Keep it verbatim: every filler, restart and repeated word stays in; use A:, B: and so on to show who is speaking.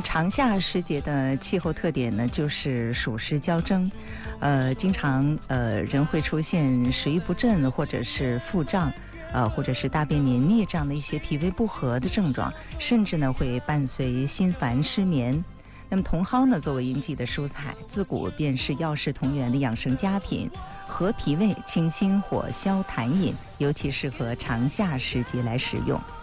A: 长夏时节的气候特点呢，就是暑湿交蒸，呃，经常呃人会出现食欲不振，或者是腹胀，呃，或者是大便黏腻这样的一些脾胃不和的症状，甚至呢会伴随心烦失眠。那么茼蒿呢，作为应季的蔬菜，自古便是药食同源的养生佳品，和脾胃、清心火、消痰饮，尤其适合长夏时节来食用。